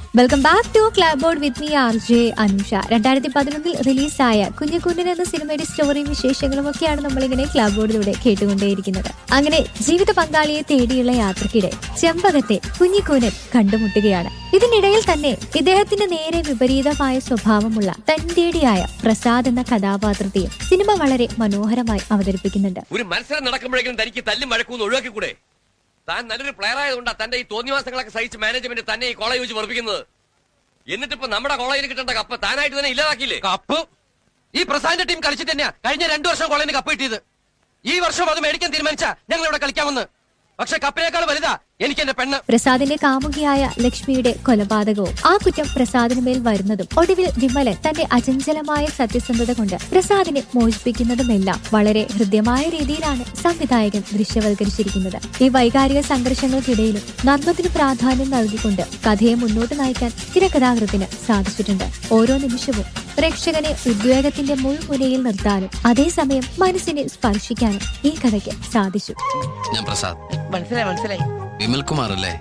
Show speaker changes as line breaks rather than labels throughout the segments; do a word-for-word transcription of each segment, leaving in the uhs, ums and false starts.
Welcome back to club board with me R J Anusha. രണ്ടായിരത്തി പതിനൊന്നിൽ റിലീസായ കുഞ്ഞുകുഞ്ഞൻ എന്ന സിനിമയുടെ സ്റ്റോറിയും വിശേഷങ്ങളും ഒക്കെയാണ് നമ്മളിങ്ങനെ ക്ലബ് ബോർഡിലൂടെ കേട്ടുകൊണ്ടേയിരിക്കുന്നത്. അങ്ങനെ ജീവിത പങ്കാളിയെ തേടിയുള്ള യാത്രക്കിടെ ചെമ്പകത്തെ കുഞ്ഞിക്കൂനൻ കണ്ടുമുട്ടുകയാണ്. ഇതിനിടയിൽ തന്നെ ഇദ്ദേഹത്തിന്റെ നേരെ വിപരീതമായ സ്വഭാവമുള്ള തന്റേടിയായ പ്രസാദ് എന്ന കഥാപാത്രത്തെയും സിനിമ വളരെ മനോഹരമായി അവതരിപ്പിക്കുന്നുണ്ട്.
ഒരു മത്സരം നടക്കുമ്പോഴേക്കും തനിക്ക് തല്ലും വഴക്കൂന്ന് ഒഴിവാക്കിക്കൂടെ? താൻ നല്ലൊരു പ്ലെയർ ആയതുകൊണ്ടാ തന്റെ ഈ തോന്നിവാസങ്ങളൊക്കെ സഹിച്ച് മാനേജ്മെന്റ് തന്നെ ഈ കോളേജ് വെച്ച് വർപ്പിക്കുന്നത്. എന്നിട്ടിപ്പോ നമ്മുടെ കോളേജിൽ കിട്ടേണ്ട കപ്പ് താനായിട്ട് തന്നെ ഇല്ലാതാക്കിയില്ലേ?
കപ്പ് ഈ പ്രസാദിന്റെ ടീം കളിച്ചിട്ട് തന്നെയാ കഴിഞ്ഞ രണ്ടു വർഷം കോളേജിന് കപ്പ് കിട്ടിയത്. ഈ വർഷം അത് മേടിക്കാൻ തീരുമാനിച്ചാ ഞങ്ങൾ ഇവിടെ കളിക്കാമെന്ന്. പക്ഷെ കപ്പിനേക്കാൾ വലുതാ എനിക്ക് എന്റെ പെണ്ണ്.
പ്രസാദിന്റെ കാമുകിയായ ലക്ഷ്മിയുടെ കൊലപാതകവും ആ കുറ്റം പ്രസാദിന് മേൽ വരുന്നതും ഒടുവിൽ വിമലൻ തന്റെ അചഞ്ചലമായ സത്യസന്ധത കൊണ്ട് പ്രസാദിനെ മോചിപ്പിക്കുന്നതുമെല്ലാം വളരെ ഹൃദ്യമായ രീതിയിലാണ് സംവിധായകൻ ദൃശ്യവൽക്കരിച്ചിരിക്കുന്നത്. ഈ വൈകാരിക സംഘർഷങ്ങൾക്കിടയിലും നർമ്മത്തിന് പ്രാധാന്യം നൽകിക്കൊണ്ട് കഥയെ മുന്നോട്ട് നയിക്കാൻ തിരക്കഥാകൃത്തിന് സാധിച്ചിട്ടുണ്ട്. ഓരോ നിമിഷവും പ്രേക്ഷകനെ ഉദ്വേഗത്തിന്റെ മുൾമുനയിൽ നിർത്താനും അതേസമയം മനസ്സിനെ സ്പർശിക്കാനും ഈ കഥയ്ക്ക് സാധിച്ചു.
ഞാൻ പ്രസാദ്.
മനസ്സിലായി മനസ്സിലായി.
വിമൽ കുമാർ അല്ലേ?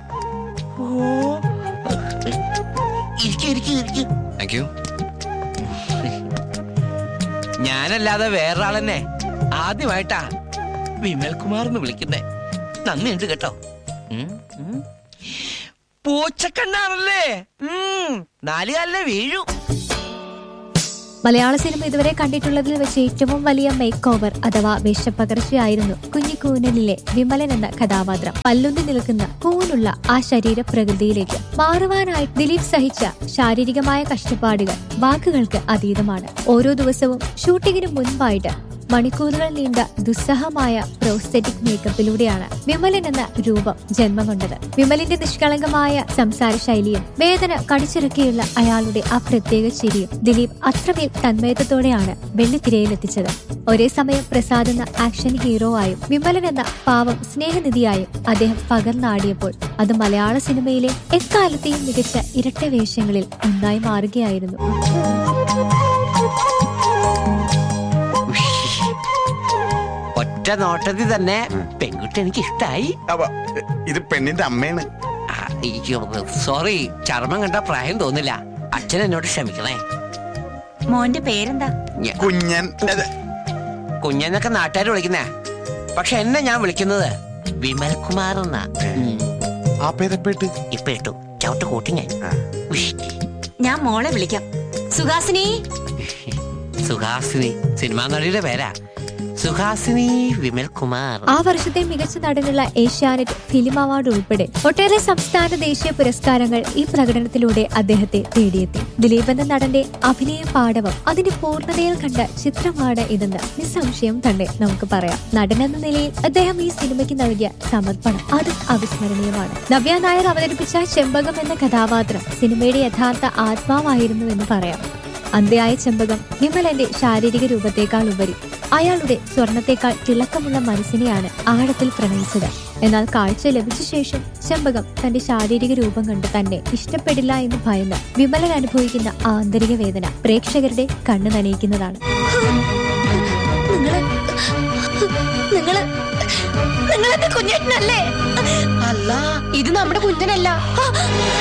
Thank you.
ഞാനല്ലാതെ വേറൊരാളെന്നെ ആദ്യമായിട്ടാ വിമൽ കുമാർ എന്ന് വിളിക്കുന്നേ. നന്ദിയുണ്ട് കേട്ടോ. പൂച്ചക്കണ്ണാണല്ലേ? നാലുകാലിലെ വീഴു.
മലയാള സിനിമ ഇതുവരെ കണ്ടിട്ടുള്ളതിൽ വെച്ച് ഏറ്റവും വലിയ മേക്ക് ഓവർ അഥവാ വേഷപ്പകർച്ചയായിരുന്നു കുഞ്ഞിക്കൂനലിലെ വിമലൻ എന്ന കഥാപാത്രം. പല്ലുന്തി നിൽക്കുന്ന കൂനുള്ള ആ ശരീര പ്രകൃതിയിലേക്ക് മാറുവാനായി ദിലീപ് സഹിച്ച ശാരീരികമായ കഷ്ടപ്പാടുകൾ വാക്കുകൾക്ക് അതീതമാണ്. ഓരോ ദിവസവും ഷൂട്ടിങ്ങിന് മുൻപായിട്ട് മണിക്കൂറുകൾ നീണ്ട ദുസ്സഹമായ പ്രോസ്തെറ്റിക് മേക്കപ്പിലൂടെയാണ് വിമലൻ എന്ന രൂപം ജന്മം കൊണ്ടത്. വിമലിന്റെ നിഷ്കളങ്കമായ സംസാര ശൈലിയും വേദന കടിച്ചിറക്കിയുള്ള അയാളുടെ ആ പ്രത്യേക ചിരിയും ദിലീപ് അത്രമേൽ തന്മയത്വത്തോടെയാണ് വെള്ളിത്തിരയിലെത്തിച്ചത്. ഒരേ സമയം പ്രസാദ് എന്ന ആക്ഷൻ ഹീറോ ആയും വിമലൻ എന്ന പാവം സ്നേഹനിധിയായും അദ്ദേഹം പകർന്നാടിയപ്പോൾ അത് മലയാള സിനിമയിലെ എക്കാലത്തെയും മികച്ച ഇരട്ട വേഷങ്ങളിൽ ഒന്നായി മാറുകയായിരുന്നു.
ഒറ്റ നോട്ടത്തിൽ തന്നെ പെൺകുട്ടി എനിക്ക് ഇഷ്ടായി.
ഇത് പെണ്ണിന്റെ അമ്മയാണ്.
സോറി, ചർമ്മം കണ്ട പ്രായം തോന്നില്ല. അച്ഛൻ എന്നോട് ക്ഷമിക്കണേ.
മോന്റെ പേരെന്താ?
കുഞ്ഞൻ.
കുഞ്ഞെന്നൊക്കെ നാട്ടുകാർ വിളിക്കുന്നേ. പക്ഷെ എന്നെ ഞാൻ വിളിക്കുന്നത് വിമൽ കുമാർ എന്നാ.
ആ പേരപ്പേട്ട്
ഇപ്പൊ ഇട്ടു ചവിട്ട് കൂട്ടി ഞാൻ.
ഞാൻ മോളെ വിളിക്കാം. സുഹാസിനി.
സുഹാസിനി സിനിമാ നടിയുടെ പേരാ. സുഹാസിനി വിമൽ കുമാർ.
ആ വർഷത്തെ മികച്ച നടനുള്ള ഏഷ്യാനെറ്റ് ഫിലിം അവാർഡ് ഉൾപ്പെടെ ഒട്ടേറെ സംസ്ഥാന ദേശീയ പുരസ്കാരങ്ങൾ ഈ പ്രകടനത്തിലൂടെ അദ്ദേഹത്തെ തേടിയെത്തി. ദിലീപ് എന്ന നടന്റെ അഭിനയ പാടവം അതിന്റെ പൂർണ്ണതയിൽ കണ്ട ചിത്രമാണ് ഇതെന്ന് നിസ്സംശയം തന്നെ നമുക്ക് പറയാം. നടനെന്ന നിലയിൽ അദ്ദേഹം ഈ സിനിമയ്ക്ക് നൽകിയ സമർപ്പണം അതും അവിസ്മരണീയമാണ്. നവ്യ നായർ അവതരിപ്പിച്ച ചെമ്പകം എന്ന കഥാപാത്രം സിനിമയുടെ യഥാർത്ഥ ആത്മാവായിരുന്നു എന്ന് പറയാം. അന്ധയായ ചെമ്പകം വിമലന്റെ ശാരീരിക രൂപത്തെക്കാൾ ഉപരി അയാളുടെ സ്വർണത്തെക്കാൾ തിളക്കമുള്ള മനസ്സിനെയാണ് ആഴത്തിൽ പ്രണയിച്ചത്. എന്നാൽ കാഴ്ച ലഭിച്ച ശേഷം ചെമ്പകം തന്റെ ശാരീരിക രൂപം കണ്ട് തന്നെ ഇഷ്ടപ്പെടില്ല എന്ന് ഭയന്ന് വിമലൻ അനുഭവിക്കുന്ന ആന്തരിക വേദന പ്രേക്ഷകരുടെ കണ്ണു നനയിക്കുന്നതാണ്.
ഇത് നമ്മുടെ കുഞ്ഞനല്ല.